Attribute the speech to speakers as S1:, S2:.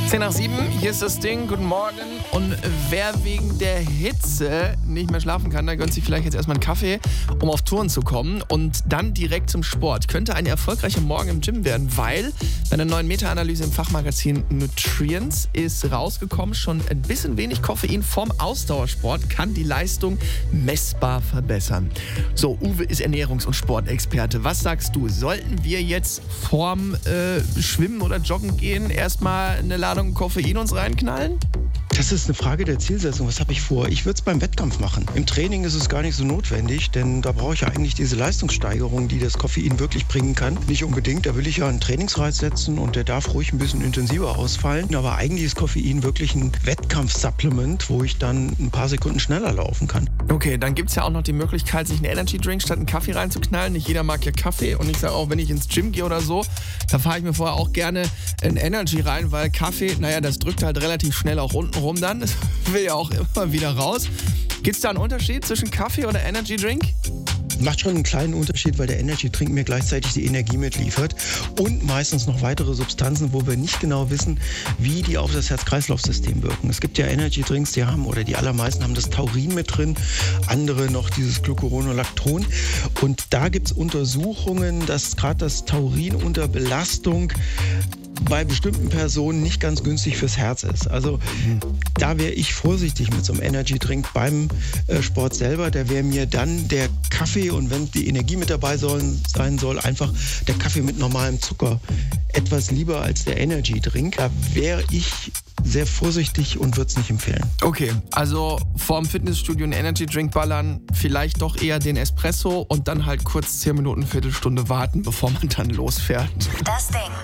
S1: 10 nach 7, hier ist das Ding, guten Morgen. Und wer wegen der Hitze nicht mehr schlafen kann, der gönnt sich vielleicht jetzt erstmal einen Kaffee, um auf Touren zu kommen und dann direkt zum Sport. Könnte ein erfolgreicher Morgen im Gym werden, weil bei einer neuen Meta-Analyse im Fachmagazin Nutrients ist rausgekommen, schon ein bisschen wenig Koffein vorm Ausdauersport kann die Leistung messbar verbessern. So, Uwe ist Ernährungs- und Sportexperte. Was sagst du? Sollten wir jetzt vorm Schwimmen oder Joggen gehen erstmal eine Ladung Koffein uns reinknallen?
S2: Das ist eine Frage der Zielsetzung. Was habe ich vor? Ich würde es beim Wettkampf machen. Im Training ist es gar nicht so notwendig, denn da brauche ich ja eigentlich diese Leistungssteigerung, die das Koffein wirklich bringen kann. Nicht unbedingt, da will ich ja einen Trainingsreiz setzen und der darf ruhig ein bisschen intensiver ausfallen. Aber eigentlich ist Koffein wirklich ein Wettkampfsupplement, wo ich dann ein paar Sekunden schneller laufen kann.
S1: Okay, dann gibt es ja auch noch die Möglichkeit, sich einen Energy Drink statt einen Kaffee reinzuknallen. Nicht jeder mag ja Kaffee und ich sage auch, wenn ich ins Gym gehe oder so, da fahre ich mir vorher auch gerne ein Energy rein, weil Kaffee, das drückt halt relativ schnell auch unten rum dann. Das will ja auch immer wieder raus. Gibt es da einen Unterschied zwischen Kaffee oder Energy Drink?
S2: Macht schon einen kleinen Unterschied, weil der Energy Drink mir gleichzeitig die Energie mitliefert und meistens noch weitere Substanzen, wo wir nicht genau wissen, wie die auf das Herz-Kreislauf-System wirken. Es gibt ja Energy Drinks, die allermeisten haben das Taurin mit drin, andere noch dieses Glucuronolacton. Und da gibt es Untersuchungen, dass gerade das Taurin unter Belastung bei bestimmten Personen nicht ganz günstig fürs Herz ist. Also da wäre ich vorsichtig mit so einem Energy Drink beim Sport selber. Da wäre mir dann der Kaffee und wenn die Energie mit dabei sein soll, einfach der Kaffee mit normalem Zucker etwas lieber als der Energy Drink. Da wäre ich sehr vorsichtig und würde es nicht empfehlen.
S1: Okay, also vorm Fitnessstudio einen Energy Drink ballern, vielleicht doch eher den Espresso und dann halt kurz 10 Minuten, Viertelstunde warten, bevor man dann losfährt.
S3: Das Ding.